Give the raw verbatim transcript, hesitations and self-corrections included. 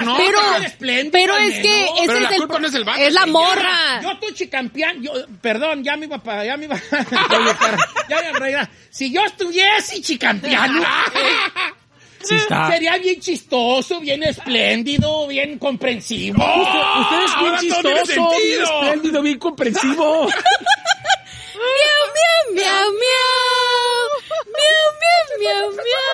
no. Pero, espléndido, pero es que ese Pero es la el culpa no es el vato, es la sí, morra. Yo estoy chicampeán, yo, perdón, ya me iba para, ya me iba, Oye, para, ya me iba para allá. Si yo estuviese chicampeano, Sí está. sería bien chistoso, bien espléndido, bien comprensivo. Usted es bien ahora todo tiene chistoso, bien sentido. espléndido, bien comprensivo. Miau, miau, miau, miau. Miau, miau, miau, miau.